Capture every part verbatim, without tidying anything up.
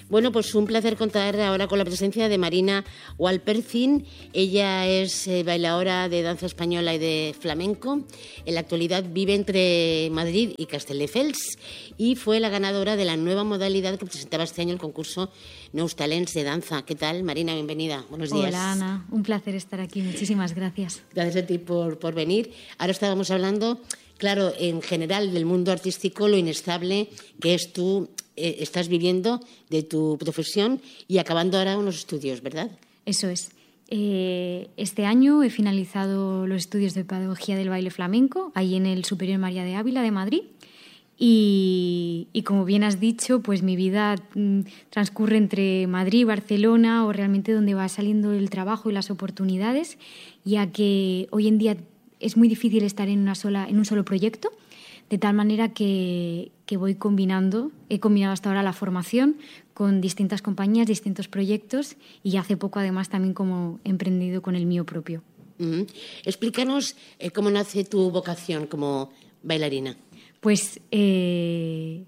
Bueno, pues un placer contar ahora con la presencia de Marina Walpercin. Ella es eh, bailadora de danza española y de flamenco. En la actualidad vive entre Madrid y Castelldefels y fue la ganadora de la nueva modalidad que presentaba este año el concurso Nous Talents de danza. ¿Qué tal, Marina? Bienvenida. Buenos días. Hola, Ana. Un placer estar aquí. Muchísimas gracias. Gracias a ti por, por venir. Ahora estábamos hablando, claro, en general del mundo artístico, lo inestable que es tú. Eh, estás viviendo de tu profesión y acabando ahora unos estudios, ¿verdad? Eso es. Eh, este año he finalizado los estudios de pedagogía del baile flamenco, ahí en el Superior María de Ávila de Madrid. Y, y como bien has dicho, pues mi vida mm, transcurre entre Madrid, Barcelona o realmente donde va saliendo el trabajo y las oportunidades, ya que hoy en día es muy difícil estar en, una sola, en un solo proyecto. De tal manera que, que voy combinando, he combinado hasta ahora la formación con distintas compañías, distintos proyectos y hace poco además también como he emprendido con el mío propio. Uh-huh. Explícanos eh, cómo nace tu vocación como bailarina. Pues eh,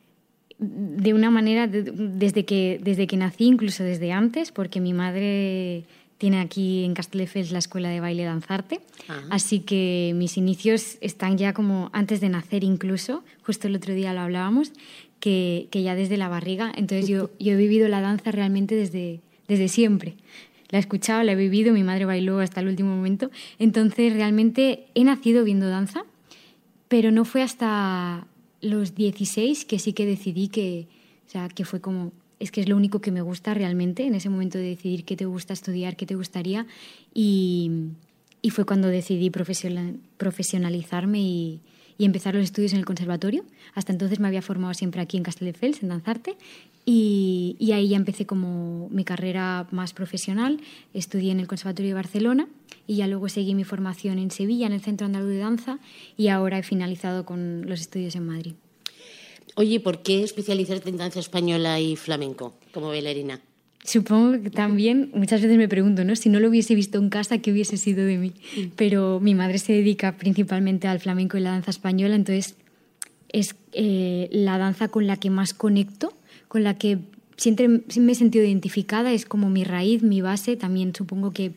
de una manera, de, desde, que, desde que nací, incluso desde antes, porque mi madre tiene aquí en Castelldefels la escuela de baile Danzarte. Ajá. Así que mis inicios están ya como antes de nacer incluso, justo el otro día lo hablábamos, que, que ya desde la barriga. Entonces yo, yo he vivido la danza realmente desde, desde siempre. La he escuchado, la he vivido, mi madre bailó hasta el último momento. Entonces realmente he nacido viendo danza, pero no fue hasta los dieciséis que sí que decidí que, o sea, que fue como... Es que es lo único que me gusta realmente, en ese momento de decidir qué te gusta estudiar, qué te gustaría. Y, y fue cuando decidí profesionalizarme y, y empezar los estudios en el conservatorio. Hasta entonces me había formado siempre aquí en Castelldefels, en Danzarte. Y, y ahí ya empecé como mi carrera más profesional. Estudié en el Conservatorio de Barcelona y ya luego seguí mi formación en Sevilla, en el Centro Andaluz de Danza. Y ahora he finalizado con los estudios en Madrid. Oye, ¿por qué especializarte en danza española y flamenco como bailarina? Supongo que también, muchas veces me pregunto, ¿no? Si no lo hubiese visto en casa, ¿qué hubiese sido de mí? Pero mi madre se dedica principalmente al flamenco y la danza española, entonces es eh, la danza con la que más conecto, con la que siempre me he sentido identificada, es como mi raíz, mi base. También supongo que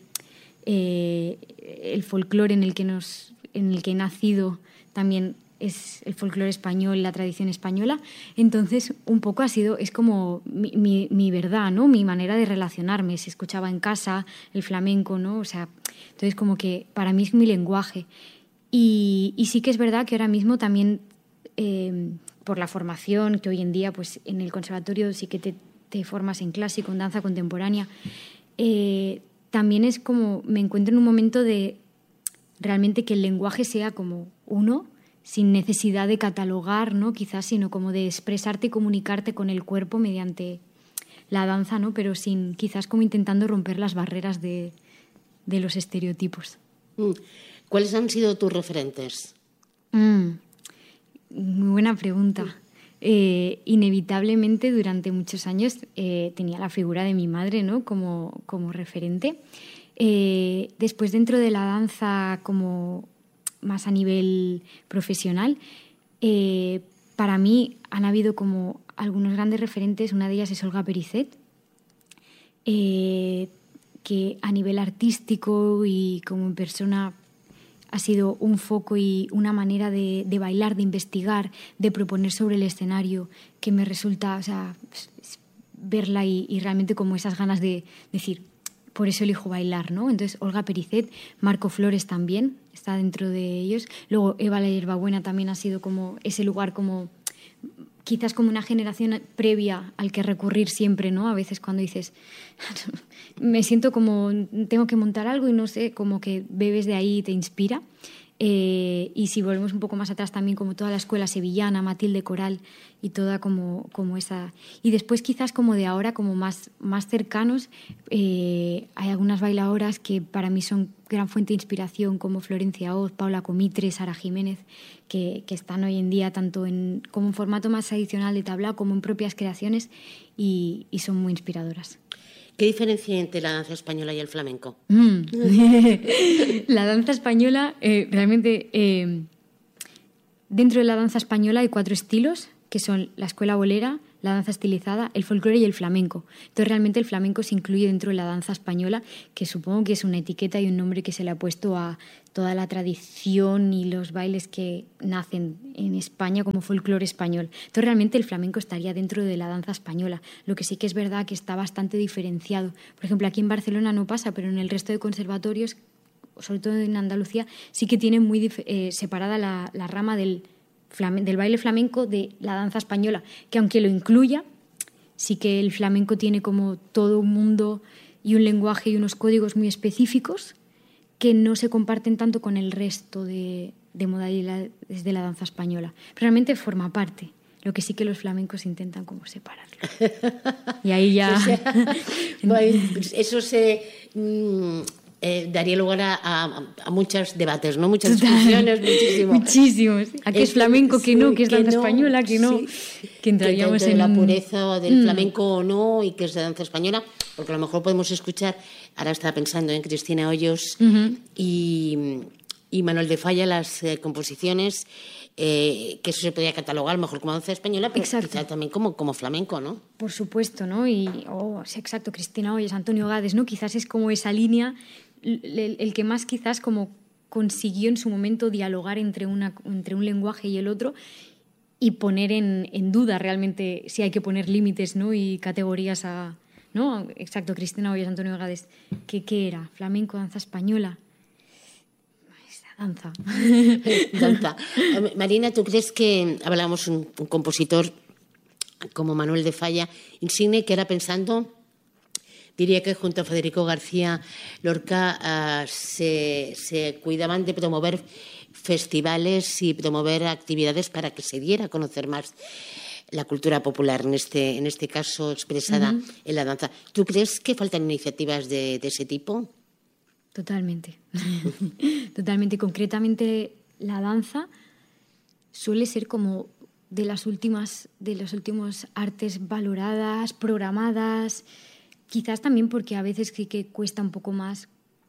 eh, el folclore en el que nos, en el que he nacido también es el folclore español, la tradición española. Entonces, un poco ha sido, es como mi, mi, mi verdad, ¿no? Mi manera de relacionarme. Se escuchaba en casa el flamenco, ¿no? O sea, entonces como que para mí es mi lenguaje. Y, y sí que es verdad que ahora mismo también, eh, por la formación, que hoy en día pues en el conservatorio sí que te, te formas en clásico, en danza contemporánea, eh, también es como, me encuentro en un momento de realmente que el lenguaje sea como uno, sin necesidad de catalogar, ¿no? Quizás, sino como de expresarte y comunicarte con el cuerpo mediante la danza, ¿no? Pero sin, quizás como intentando romper las barreras de, de los estereotipos. ¿Cuáles han sido tus referentes? Mm, muy buena pregunta. Eh, inevitablemente durante muchos años eh, tenía la figura de mi madre, ¿no? como, como referente. Eh, después dentro de la danza como más a nivel profesional, eh, para mí han habido como algunos grandes referentes. Una de ellas es Olga Pericet, eh, que a nivel artístico y como en persona ha sido un foco y una manera de, de bailar, de investigar, de proponer sobre el escenario, que me resulta, o sea, verla y, y realmente como esas ganas de decir, por eso elijo bailar, ¿no? Entonces, Olga Pericet, Marco Flores también está dentro de ellos. Luego, Eva la Hierbabuena también ha sido como ese lugar como, quizás como una generación previa al que recurrir siempre, ¿no? A veces cuando dices, me siento como, tengo que montar algo y no sé, como que bebes de ahí y te inspira. Eh, y si volvemos un poco más atrás también como toda la escuela sevillana, Matilde Coral y toda como, como esa... Y después quizás como de ahora, como más, más cercanos, eh, hay algunas bailadoras que para mí son gran fuente de inspiración, como Florencia Oz, Paula Comitre, Sara Jiménez, que, que están hoy en día tanto en, como en formato más tradicional de tablao como en propias creaciones y, y son muy inspiradoras. ¿Qué diferencia hay entre la danza española y el flamenco? Mm. La danza española, eh, realmente, eh, dentro de la danza española hay cuatro estilos, que son la escuela bolera, la danza estilizada, el folclore y el flamenco. Entonces realmente el flamenco se incluye dentro de la danza española, que supongo que es una etiqueta y un nombre que se le ha puesto a toda la tradición y los bailes que nacen en España como folclore español. Entonces realmente el flamenco estaría dentro de la danza española. Lo que sí que es verdad que está bastante diferenciado. Por ejemplo, aquí en Barcelona no pasa, pero en el resto de conservatorios, sobre todo en Andalucía, sí que tienen muy eh, separada la, la rama del del baile flamenco de la danza española, que aunque lo incluya, sí que el flamenco tiene como todo un mundo y un lenguaje y unos códigos muy específicos que no se comparten tanto con el resto de, de modalidades de la danza española. Pero realmente forma parte, lo que sí que los flamencos intentan como separarlo. Y ahí ya... O sea, pues eso se... Mmm... Eh, daría lugar a, a, a muchos debates, ¿no? Muchas discusiones, muchísimo. Muchísimos. ¿A qué es flamenco, qué no? ¿Qué es danza española, qué no? Sí. Que entraríamos que en la pureza del mm. flamenco o no, y qué es de danza española, porque a lo mejor podemos escuchar, ahora estaba pensando en Cristina Hoyos uh-huh. y, y Manuel de Falla, las eh, composiciones, eh, que eso se podría catalogar mejor como danza española, pero exacto. Quizá también como, como flamenco, ¿no? Por supuesto, ¿no? Y, oh, sí, exacto, Cristina Hoyos, Antonio Gades, ¿no? Quizás es como esa línea... El, el que más quizás como consiguió en su momento dialogar entre, una, entre un lenguaje y el otro y poner en, en duda realmente si hay que poner límites, ¿no? Y categorías a... ¿no? Exacto, Cristina Hoyos, Antonio Gades. ¿Qué, qué era? ¿Flamenco, danza española? Danza. Danza. Marina, ¿tú crees que hablamos un, un compositor como Manuel de Falla, insigne, que era pensando... Diría que junto a Federico García Lorca uh, se, se cuidaban de promover festivales y promover actividades para que se diera a conocer más la cultura popular, en este, en este caso expresada uh-huh. en la danza. ¿Tú crees que faltan iniciativas de, de ese tipo? Totalmente. Totalmente. Concretamente, la danza suele ser como de las últimas, de los últimos artes valoradas, programadas... Quizás también porque a veces sí que cuesta un poco más,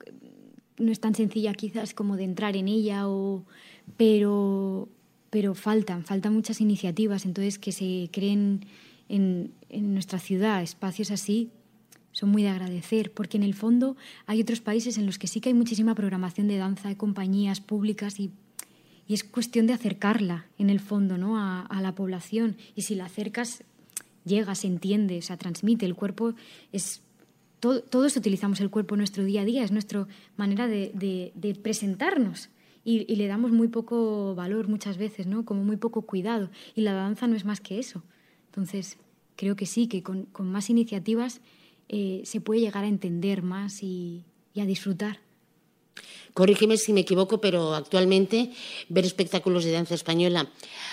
no es tan sencilla quizás como de entrar en ella, o, pero, pero faltan, faltan muchas iniciativas. Entonces que se creen en, en nuestra ciudad espacios así son muy de agradecer, porque en el fondo hay otros países en los que sí que hay muchísima programación de danza, hay compañías públicas y, y es cuestión de acercarla en el fondo, ¿no? a, a la población. Y si la acercas... llega, se entiende, se transmite. El cuerpo es... Todo, todos utilizamos el cuerpo en nuestro día a día, es nuestra manera de, de, de presentarnos. Y, y le damos muy poco valor muchas veces, ¿no? Como muy poco cuidado. Y la danza no es más que eso. Entonces, creo que sí, que con, con más iniciativas eh, se puede llegar a entender más y, y a disfrutar. Corrígeme si me equivoco, pero actualmente ver espectáculos de danza española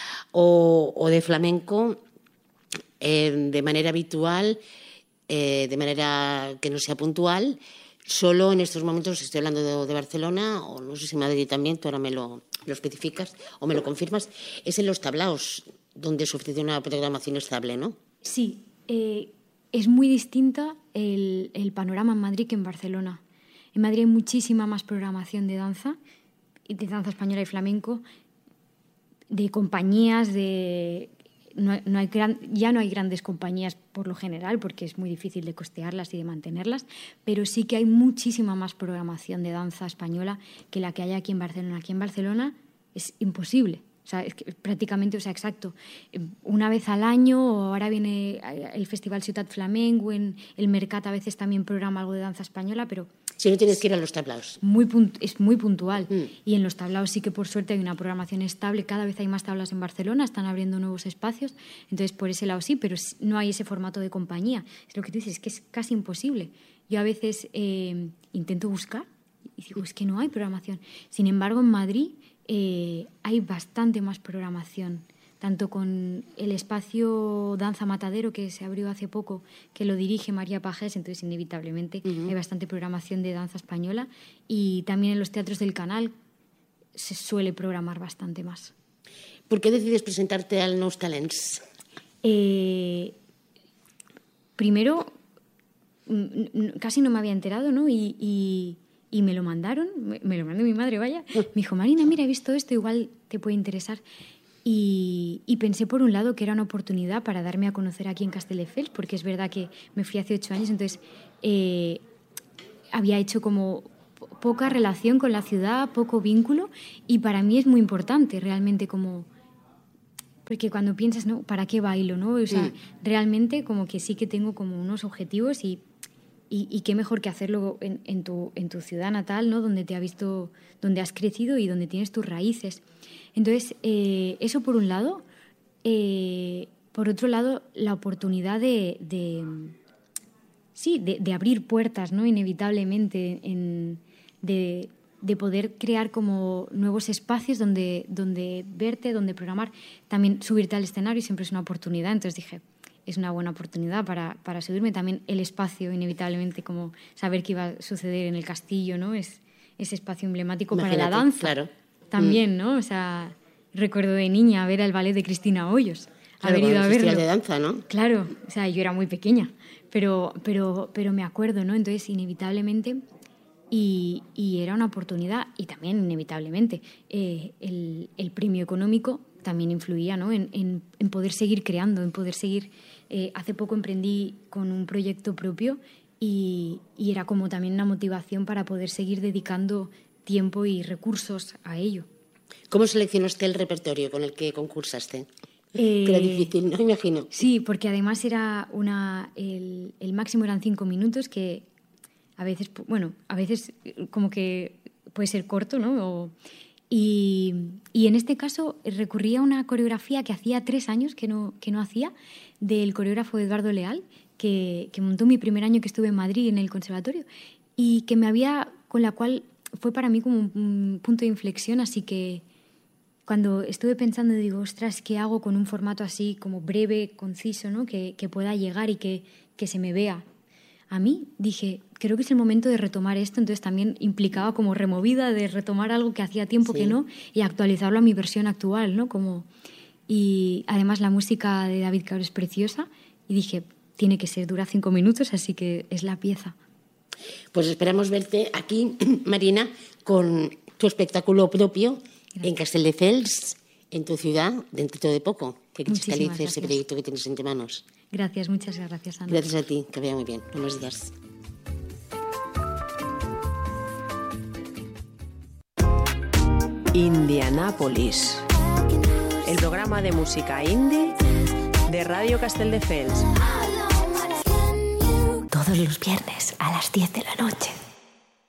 o, o de flamenco... Eh, de manera habitual, eh, de manera que no sea puntual, solo en estos momentos estoy hablando de, de Barcelona, o no sé si Madrid también, tú ahora me lo, lo especificas o me lo confirmas, es en los tablaos donde se ofrece una programación estable, ¿no? Sí, eh, es muy distinta el, el panorama en Madrid que en Barcelona. En Madrid hay muchísima más programación de danza, de danza española y flamenco, de compañías, de... No, no hay gran, ya no hay grandes compañías por lo general porque es muy difícil de costearlas y de mantenerlas, pero sí que hay muchísima más programación de danza española que la que hay aquí en Barcelona. Aquí en Barcelona es imposible. O sea, es que prácticamente, o sea, exacto, una vez al año, o ahora viene el Festival Ciutat Flamenco, en el Mercat a veces también programa algo de danza española, pero... Si no tienes que ir a los tablaos. Muy punt- es muy puntual. Mm. Y en los tablaos sí que por suerte hay una programación estable. Cada vez hay más tablas en Barcelona, están abriendo nuevos espacios. Entonces, por ese lado sí, pero no hay ese formato de compañía. Es lo que tú dices, es que es casi imposible. Yo a veces eh, intento buscar y digo, es que no hay programación. Sin embargo, en Madrid eh, hay bastante más programación. Tanto con el espacio Danza Matadero, que se abrió hace poco, que lo dirige María Pajés, entonces inevitablemente uh-huh. hay bastante programación de danza española, y también en los teatros del Canal se suele programar bastante más. ¿Por qué decides presentarte al Nous Talents? Eh, primero, casi no me había enterado, ¿no? Y, y, y me lo mandaron, me, me lo mandó mi madre, vaya. Me dijo, Marina, mira, he visto esto, igual te puede interesar. Y, y pensé por un lado que era una oportunidad para darme a conocer aquí en Castelldefels, porque es verdad que me fui hace ocho años, entonces eh, había hecho como poca relación con la ciudad, poco vínculo, y para mí es muy importante realmente como... Porque cuando piensas, ¿no? ¿Para qué bailo? ¿No? O sea, mm. realmente como que sí que tengo como unos objetivos y, y, y qué mejor que hacerlo en, en, tu, en tu ciudad natal, ¿no? Donde te ha visto, donde has crecido y donde tienes tus raíces. Entonces, eh, eso por un lado. Eh, por otro lado, la oportunidad de, de sí, de, de abrir puertas, ¿no? Inevitablemente, en, de, de poder crear como nuevos espacios donde, donde verte, donde programar. También subirte al escenario siempre es una oportunidad. Entonces dije, es una buena oportunidad para, para subirme. También el espacio, inevitablemente, como saber qué iba a suceder en el castillo, ¿no? Es ese espacio emblemático. Imagínate, para la danza. Claro. También, ¿no? O sea, recuerdo de niña ver el ballet de Cristina Hoyos. Claro, haber ido a verlo. de danza, ¿no? Claro, o sea, yo era muy pequeña, pero, pero, pero me acuerdo, ¿no? Entonces, inevitablemente, y, y era una oportunidad, y también, inevitablemente, eh, el, el premio económico también influía, ¿no? En, en, en poder seguir creando, en poder seguir... Eh, hace poco emprendí con un proyecto propio y, y era como también una motivación para poder seguir dedicando tiempo y recursos a ello. ¿Cómo seleccionaste el repertorio con el que concursaste? Eh, que era difícil, ¿no? Me imagino. Sí, porque además era una el, el máximo eran cinco minutos, que a veces, bueno, a veces como que puede ser corto, ¿no? O, y, y en este caso recurría a una coreografía que hacía tres años que no, que no hacía, del coreógrafo Eduardo Leal, que, que montó mi primer año que estuve en Madrid en el conservatorio y que me había, con la cual fue para mí como un, un punto de inflexión, así que cuando estuve pensando digo, ostras, ¿qué hago con un formato así como breve, conciso, ¿no? que, que pueda llegar y que, que se me vea a mí? Dije, creo que es el momento de retomar esto, entonces también implicaba como removida de retomar algo que hacía tiempo sí. que no y actualizarlo a mi versión actual, ¿no? Como, y además la música de David Cabro es preciosa y dije, tiene que ser, dura cinco minutos, así que es la pieza. Pues esperamos verte aquí, Marina, con tu espectáculo propio. Gracias. En Castelldefels, en tu ciudad, dentro de poco, que cristalice ese proyecto que tienes entre manos. Gracias, muchas gracias, Ana. Gracias a ti, que vaya muy bien. Buenos días. Indianápolis, el programa de música indie de Radio Castelldefels. Todos los viernes a las diez de la noche.